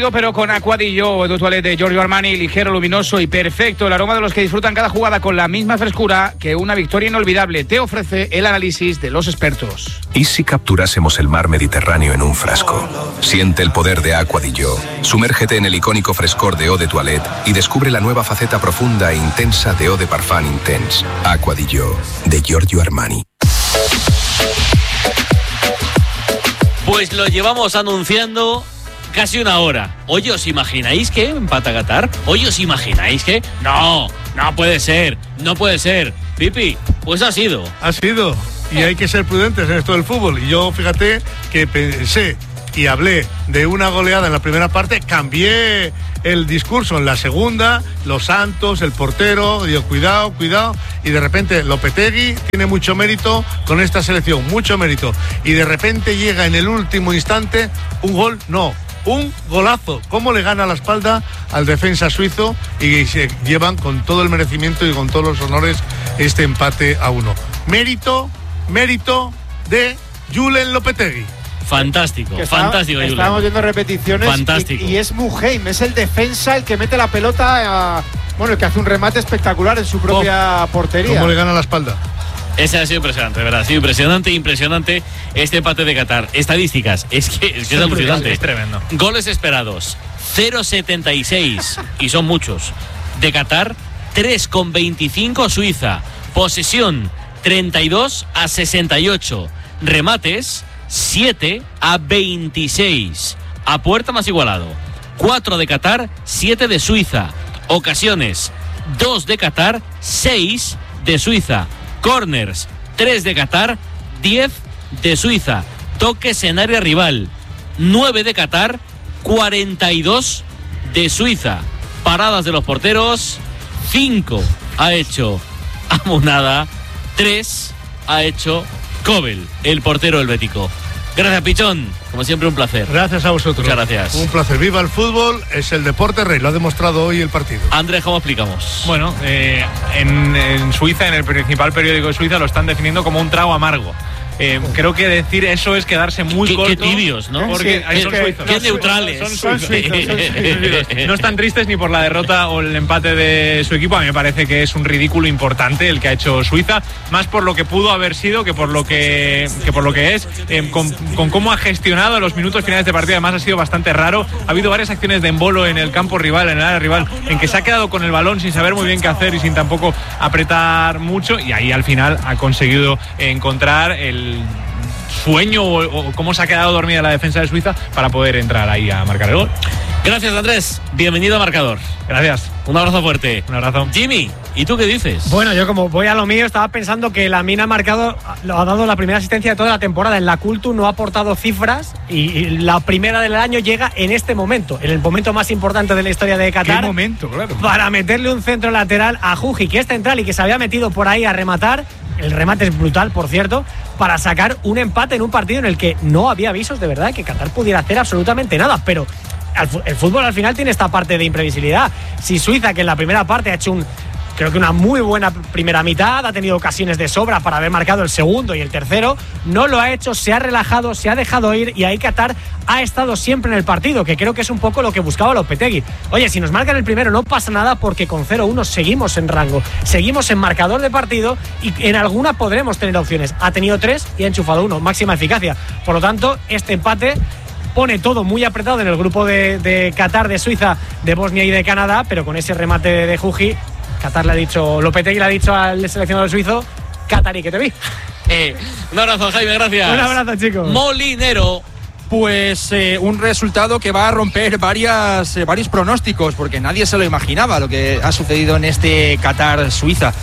Pero con Aqua di Gio, Eau de Toilette de Giorgio Armani, ligero, luminoso y perfecto. El aroma de los que disfrutan cada jugada con la misma frescura que una victoria inolvidable. Te ofrece el análisis de los expertos. ¿Y si capturásemos el mar Mediterráneo en un frasco? Siente el poder de Aqua di Gio. Sumérgete en el icónico frescor de Eau de Toilette y descubre la nueva faceta profunda e intensa de Eau de Parfum Intense. Aqua di Gio, de Giorgio Armani. Pues lo llevamos anunciando casi una hora. Oye, ¿os imagináis que empata Qatar? Oye, ¿os imagináis que? No puede ser, no puede ser. Pipi, pues ha sido. Ha sido. Y hay que ser prudentes en esto del fútbol. Y yo, fíjate, que pensé y hablé de una goleada en la primera parte, cambié el discurso en la segunda, Los Santos, el portero, digo, cuidado, y de repente Lopetegui tiene mucho mérito con esta selección, mucho mérito. Y de repente llega en el último instante un golazo. ¿Cómo le gana la espalda al defensa suizo? Y se llevan con todo el merecimiento y con todos los honores este empate a 1. Mérito de Julen Lopetegui. Fantástico, fantástico. Estábamos viendo repeticiones. Fantástico. Y es Muheim, es el defensa el que mete la pelota, el que hace un remate espectacular en su propia portería. ¿Cómo le gana la espalda? Ese ha sido impresionante, ¿verdad? Ha sido impresionante este empate de Qatar. Estadísticas, es que es alucinante. Es tremendo. Goles esperados, 0,76, y son muchos. De Qatar, 3,25 Suiza. Posesión, 32-68. Remates, 7-26. A puerta más igualado. 4 de Qatar, 7 de Suiza. Ocasiones, 2 de Qatar, 6 de Suiza. Corners, 3 de Qatar, 10 de Suiza. Toques en área rival, 9 de Qatar, 42 de Suiza. Paradas de los porteros, 5 ha hecho Amunada, 3 ha hecho Kobel, el portero helvético. Gracias, Pichón. Como siempre, un placer. Gracias a vosotros. Muchas gracias. Un placer. Viva el fútbol, es el deporte rey. Lo ha demostrado hoy el partido. Andrés, ¿cómo explicamos? Bueno, en Suiza, en el principal periódico de Suiza, lo están definiendo como un trago amargo. Creo que decir eso es quedarse muy corto. Qué tibios, ¿no? Porque son suizos. Qué neutrales. Son suizos. No están tristes ni por la derrota o el empate de su equipo. A mí me parece que es un ridículo importante el que ha hecho Suiza, más por lo que pudo haber sido que por lo que es. Con cómo ha gestionado los minutos finales de partido, además ha sido bastante raro. Ha habido varias acciones de embolo en el campo rival, en el área rival, en que se ha quedado con el balón sin saber muy bien qué hacer y sin tampoco apretar mucho, y ahí al final ha conseguido encontrar el sueño o cómo se ha quedado dormida la defensa de Suiza para poder entrar ahí a marcar el gol. Gracias, Andrés. Bienvenido a Marcador. Gracias. Un abrazo fuerte. Un abrazo. Jimmy, ¿y tú qué dices? Bueno, yo como voy a lo mío, estaba pensando que Lamine ha dado la primera asistencia de toda la temporada. En la Cultu no ha aportado cifras y la primera del año llega en este momento, en el momento más importante de la historia de Qatar. ¿Qué momento, claro? Para meterle un centro lateral a Juji, que es central y que se había metido por ahí a rematar. El remate es brutal, por cierto, para sacar un empate en un partido en el que no había avisos de verdad que Qatar pudiera hacer absolutamente nada, pero el fútbol al final tiene esta parte de imprevisibilidad. Si Suiza, que en la primera parte ha hecho creo que una muy buena primera mitad, ha tenido ocasiones de sobra para haber marcado el segundo y el tercero, no lo ha hecho, se ha relajado, se ha dejado ir, y ahí Qatar ha estado siempre en el partido, que creo que es un poco lo que buscaba Lopetegui. Oye, si nos marcan el primero no pasa nada, porque con 0-1 seguimos en rango, seguimos en marcador de partido y en alguna podremos tener opciones. Ha tenido 3 y ha enchufado 1, máxima eficacia. Por lo tanto, este empate pone todo muy apretado en el grupo de Qatar, de Suiza, de Bosnia y de Canadá, pero con ese remate de Juji, Qatar Lopetegui le ha dicho al seleccionador suizo: Qatarí, que te vi. Un abrazo, Jaime, gracias. Un abrazo, chicos. Molinero. Pues un resultado que va a romper varios pronósticos, porque nadie se lo imaginaba lo que ha sucedido en este Qatar-Suiza.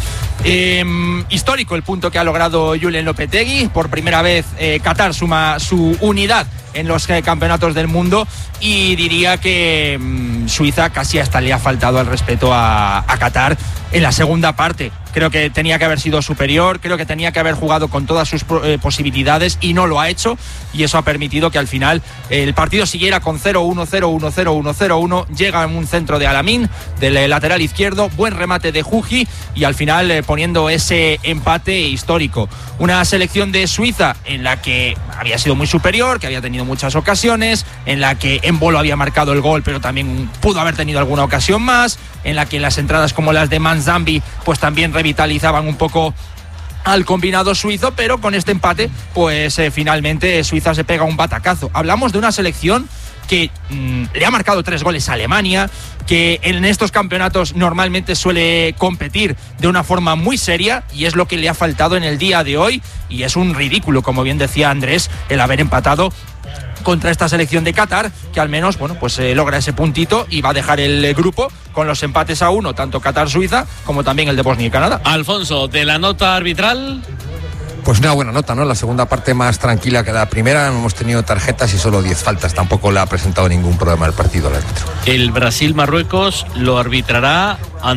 Histórico el punto que ha logrado Julen Lopetegui. Por primera vez Qatar suma su unidad en los campeonatos del mundo, y diría que Suiza casi hasta le ha faltado al respeto a Qatar en la segunda parte. creo que tenía que haber sido superior, creo que tenía que haber jugado con todas sus posibilidades y no lo ha hecho, y eso ha permitido que al final el partido siguiera con 0-1, 0-1, 0-1, 0-1. Llega en un centro de Alamín, del lateral izquierdo, buen remate de Juji y al final poniendo ese empate histórico. Una selección de Suiza en la que había sido muy superior, que había tenido muchas ocasiones, en la que Embolo había marcado el gol, pero también pudo haber tenido alguna ocasión más, en la que las entradas como las de Manzambi pues también revitalizaban un poco al combinado suizo, pero con este empate pues finalmente Suiza se pega un batacazo. Hablamos de una selección que le ha marcado 3 goles a Alemania, que en estos campeonatos normalmente suele competir de una forma muy seria, y es lo que le ha faltado en el día de hoy, y es un ridículo, como bien decía Andrés, el haber empatado contra esta selección de Qatar, que al menos pues logra ese puntito y va a dejar el grupo con los empates a 1, tanto Qatar-Suiza como también el de Bosnia y Canadá. Alfonso, de la nota arbitral. Pues una buena nota, ¿no? La segunda parte más tranquila que la primera. No hemos tenido tarjetas y solo 10 faltas. Tampoco le ha presentado ningún problema al partido al árbitro. El Brasil-Marruecos lo arbitrará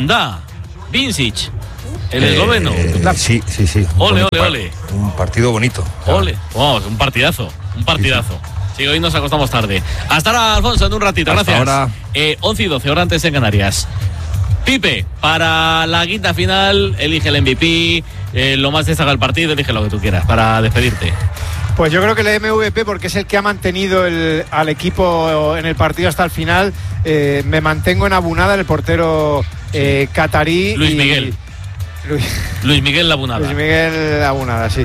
Vincic, el esloveno. Sí. Ole. Un partido bonito. Ole. Vamos, un partidazo. Sí, hoy nos acostamos tarde. Hasta ahora, Alfonso, en un ratito. Hasta gracias. ahora. 11 y 12, hora antes en Canarias. Pipe, para la quinta final, elige el MVP, lo más destaca del partido, elige lo que tú quieras para despedirte. Pues yo creo que el MVP, porque es el que ha mantenido al equipo en el partido hasta el final. Me mantengo en Abunada, el portero catarí. Luis Miguel Labunada. Luis Miguel Labunada, sí.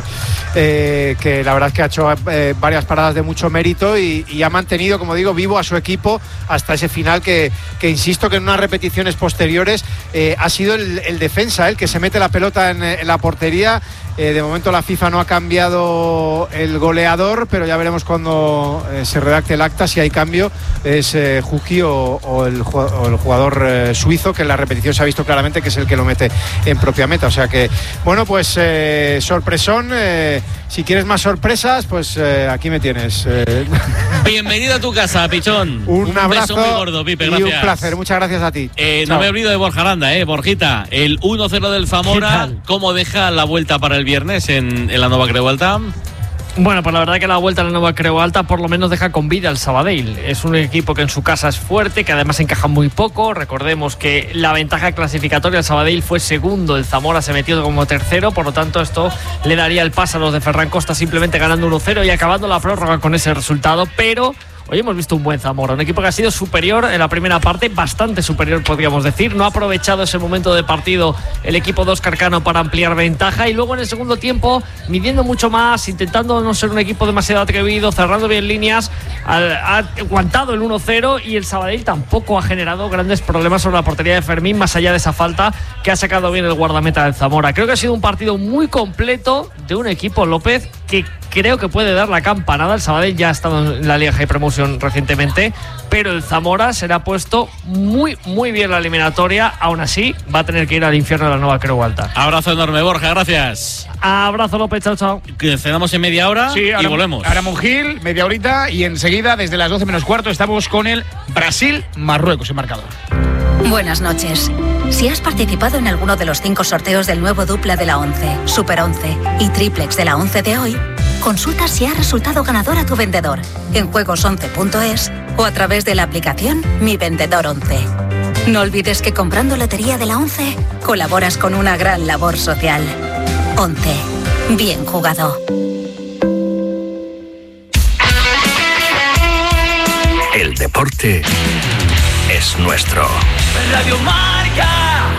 Que la verdad es que ha hecho varias paradas de mucho mérito y ha mantenido, como digo, vivo a su equipo hasta ese final que insisto que en unas repeticiones posteriores ha sido el defensa el que se mete la pelota en la portería. De momento la FIFA no ha cambiado el goleador, pero ya veremos cuando se redacte el acta si hay cambio. Es Juki o el jugador suizo, que en la repetición se ha visto claramente que es el que lo mete en propia meta. O sea que, bueno, pues sorpresón. Si quieres más sorpresas, pues aquí me tienes. Bienvenido a tu casa, Pichón. Un abrazo beso muy gordo, Pipe, gracias. Y un placer, muchas gracias a ti. No me olvido de Borja Aranda, Borjita. El 1-0 del Zamora, ¿cómo deja la vuelta para el viernes en la Nova Creu Alta? Bueno, pues la verdad que la vuelta a la Nova Creu Alta por lo menos deja con vida al Sabadell. Es un equipo que en su casa es fuerte, que además encaja muy poco. Recordemos que la ventaja clasificatoria del Sabadell fue segundo, el Zamora se metió como tercero, por lo tanto esto le daría el pase a los de Ferran Costa simplemente ganando 1-0 y acabando la prórroga con ese resultado, pero hoy hemos visto un buen Zamora, un equipo que ha sido superior en la primera parte, bastante superior podríamos decir. No ha aprovechado ese momento de partido el equipo de Óscar Cano para ampliar ventaja y luego en el segundo tiempo midiendo mucho más, intentando no ser un equipo demasiado atrevido, cerrando bien líneas, ha aguantado el 1-0 y el Sabadell tampoco ha generado grandes problemas sobre la portería de Fermín, más allá de esa falta que ha sacado bien el guardameta del Zamora. Creo que ha sido un partido muy completo de un equipo, López, que creo que puede dar la campanada. El Sabadell ya ha estado en la Liga High Promotion recientemente, pero el Zamora se le ha puesto muy bien la eliminatoria. Aún así va a tener que ir al infierno de la Nova Creu Alta. Abrazo enorme, Borja, gracias. Abrazo, López, chao. Que cenamos en media hora y volvemos. Ahora Monjil, media horita, y enseguida desde las 12 menos cuarto estamos con el Brasil-Marruecos en marcador. Buenas noches. Si has participado en alguno de los 5 sorteos del nuevo dupla de la 11, Super 11 y triplex de la 11 de hoy, consulta si ha resultado ganador a tu vendedor en juegos11.es o a través de la aplicación Mi Vendedor 11. No olvides que comprando lotería de la 11 colaboras con una gran labor social. 11. Bien jugado. El deporte es nuestro. Radio Marca.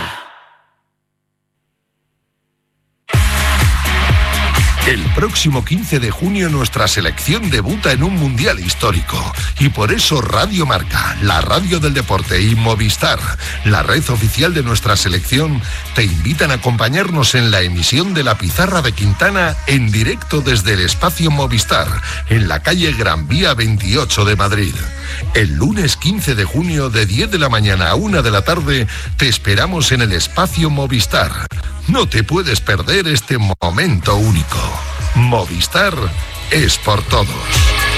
El próximo 15 de junio nuestra selección debuta en un mundial histórico y por eso Radio Marca, la radio del deporte, y Movistar, la red oficial de nuestra selección, te invitan a acompañarnos en la emisión de La Pizarra de Quintana en directo desde el espacio Movistar, en la calle Gran Vía 28 de Madrid. El lunes 15 de junio de 10 de la mañana a 1 de la tarde te esperamos en el espacio Movistar. No te puedes perder este momento único. Movistar es por todos.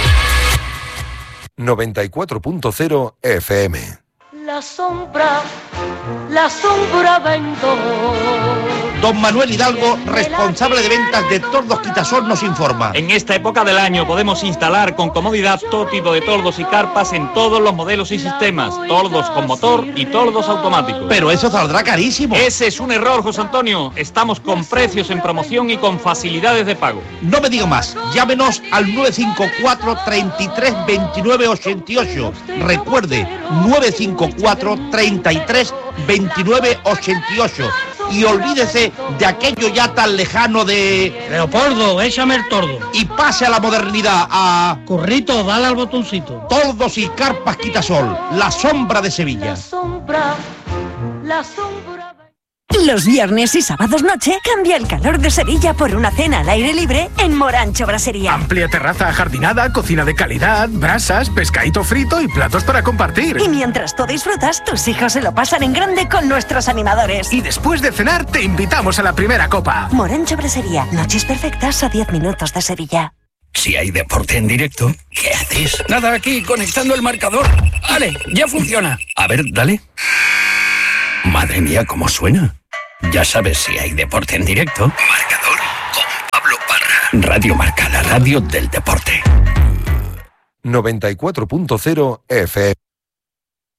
94.0 FM. La sombra la sombra vendó. Don Manuel Hidalgo, responsable de ventas de Tordos Quitasol, nos informa. En esta época del año podemos instalar con comodidad todo tipo de tordos y carpas en todos los modelos y sistemas. Tordos con motor y tordos automáticos. Pero eso saldrá carísimo. Ese es un error, José Antonio. Estamos con precios en promoción y con facilidades de pago. No me diga más. Llámenos al 954 33 29 88. Recuerde, 954 33 29 88. Y olvídese de aquello ya tan lejano de... Leopoldo, échame el tordo. Y pase a la modernidad, a... Currito, dale al botoncito. Tordos y carpas Quitasol, la sombra de Sevilla. La sombra. Los viernes y sábados noche cambia el calor de Sevilla por una cena al aire libre en Morancho Brasería. Amplia terraza ajardinada, cocina de calidad, brasas, pescadito frito y platos para compartir. Y mientras tú disfrutas, tus hijos se lo pasan en grande con nuestros animadores. Y después de cenar te invitamos a la primera copa. Morancho Brasería, noches perfectas a 10 minutos de Sevilla. Si hay deporte en directo, ¿qué haces? Nada, aquí conectando el marcador. Vale, ya funciona. A ver, dale. Madre mía, ¿cómo suena? Ya sabes, si hay deporte en directo. Marcador con Pablo Parra. Radio Marca, la radio del deporte. 94.0 FM.